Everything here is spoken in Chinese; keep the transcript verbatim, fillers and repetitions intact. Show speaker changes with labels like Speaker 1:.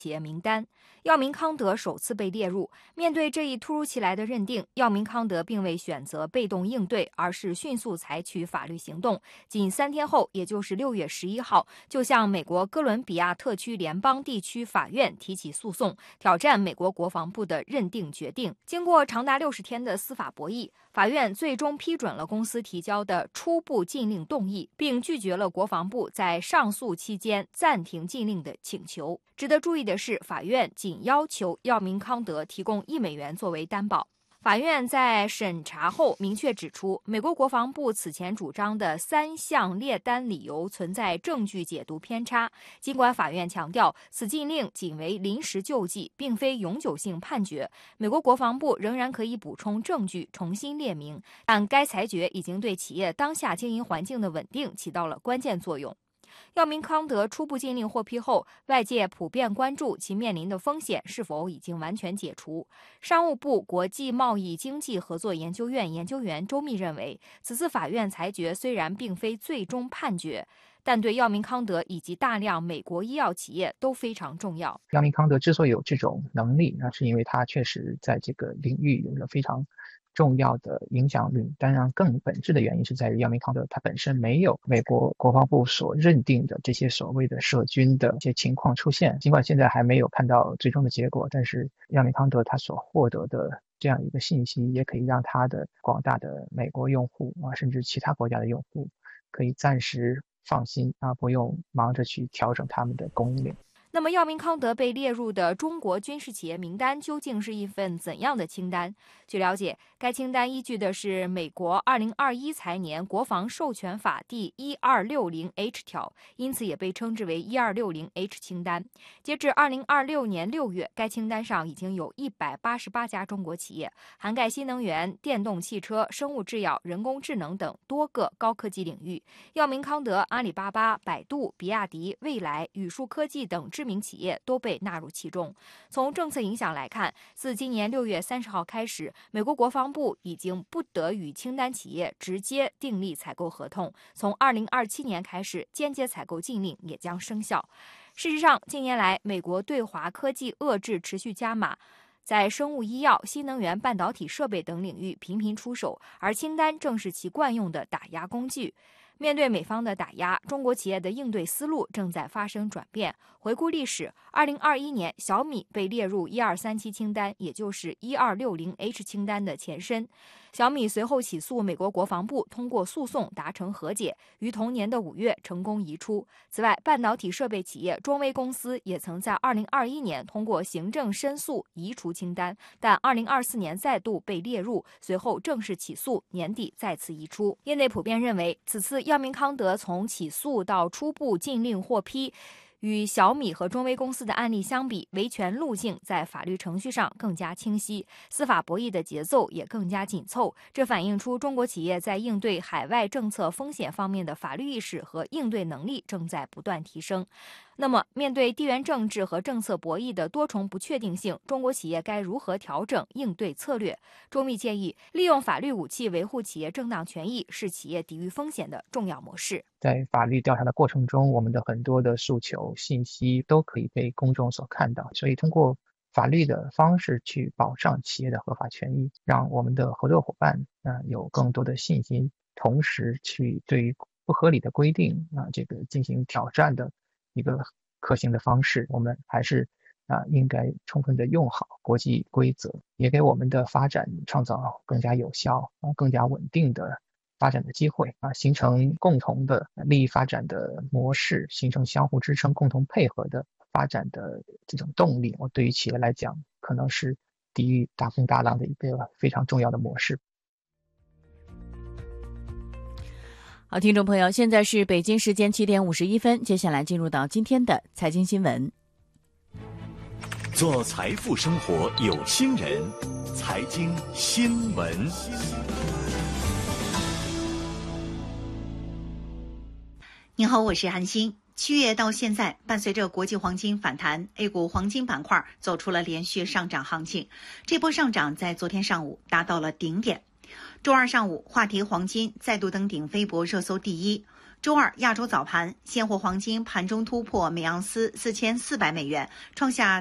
Speaker 1: 企业名单。药明康德首次被列入，面对这一突如其来的认定，药明康德并未选择被动应对，而是迅速采取法律行动。仅三天后，也就是六月十一号，就向美国哥伦比亚特区联邦地区法院提起诉讼，挑战美国国防部的认定决定。经过长达六十天的司法博弈，法院最终批准了公司提交的初步禁令动议，并拒绝了国防部在上诉期间暂停禁令的请求。值得注意的是，法院仅要求药明康德提供一美元作为担保。法院在审查后明确指出，美国国防部此前主张的三项列单理由存在证据解读偏差。尽管法院强调此禁令仅为临时救济，并非永久性判决，美国国防部仍然可以补充证据重新列明，但该裁决已经对企业当下经营环境的稳定起到了关键作用。药明康德初步禁令获批后，外界普遍关注其面临的风险是否已经完全解除。商务部国际贸易经济合作研究院研究员周密认为，此次法院裁决虽然并非最终判决，但对药明康德以及大量美国医药企业都非常重要。
Speaker 2: 药明康德之所以有这种能力，那是因为它确实在这个领域有着非常重要的影响力。当然更本质的原因是在于药明康德它本身没有美国国防部所认定的这些所谓的涉军的一些情况出现。尽管现在还没有看到最终的结果，但是药明康德它所获得的这样一个信息，也可以让它的广大的美国用户啊，甚至其他国家的用户可以暂时放心啊，不用忙着去调整他们的供应链。
Speaker 1: 那么药明康德被列入的中国军事企业名单究竟是一份怎样的清单？据了解，该清单依据的是美国二零二一财年国防授权法第一二六零 H 条，因此也被称之为一二六零 H 清单。截至二零二六年六月，该清单上已经有一百八十八家中国企业，涵盖新能源、电动汽车、生物制药、人工智能等多个高科技领域。药明康德、阿里巴巴、百度、比亚迪、蔚来、宇树科技等知名企业都被纳入其中。从政策影响来看，自今年六月三十号开始，美国国防部已经不得与清单企业直接订立采购合同。从二零二七年开始，间接采购禁令也将生效。事实上，近年来美国对华科技遏制持续加码，在生物医药、新能源、半导体设备等领域频频出手，而清单正是其惯用的打压工具。面对美方的打压，中国企业的应对思路正在发生转变。回顾历史，二零二一年小米被列入一二三七清单，也就是一二六零 H 清单的前身。小米随后起诉美国国防部，通过诉讼达成和解，于同年的五月成功移出。此外，半导体设备企业中微公司也曾在二零二一年通过行政申诉移除清单，但二零二四年再度被列入，随后正式起诉，年底再次移出。业内普遍认为，此次药明康德从起诉到初步禁令获批，与小米和中微公司的案例相比，维权路径在法律程序上更加清晰，司法博弈的节奏也更加紧凑。这反映出中国企业在应对海外政策风险方面的法律意识和应对能力正在不断提升。那么，面对地缘政治和政策博弈的多重不确定性，中国企业该如何调整应对策略？周密建议，利用法律武器维护企业正当权益是企业抵御风险的重要模式。
Speaker 2: 在法律调查的过程中，我们的很多的诉求、信息都可以被公众所看到，所以通过法律的方式去保障企业的合法权益，让我们的合作伙伴啊有更多的信心，同时去对于不合理的规定啊这个进行挑战的一个可行的方式，我们还是啊应该充分的用好国际规则，也给我们的发展创造更加有效、啊更加稳定的发展的机会啊，形成共同的利益发展的模式，形成相互支撑、共同配合的发展的这种动力。我对于企业来讲，可能是抵御大风大浪的一个非常重要的模式。
Speaker 3: 好，听众朋友，现在是北京时间七点五十一分，接下来进入到今天的财经新闻。
Speaker 4: 做财富生活有心人，财经新闻。
Speaker 5: 您好，我是韩欣。七月到现在，伴随着国际黄金反弹 ，A 股黄金板块走出了连续上涨行情。这波上涨在昨天上午达到了顶点。周二上午，话题黄金再度登顶微博热搜第一。 周二亚洲早盘，现货黄金盘中突破每盎司四千四百美元，创下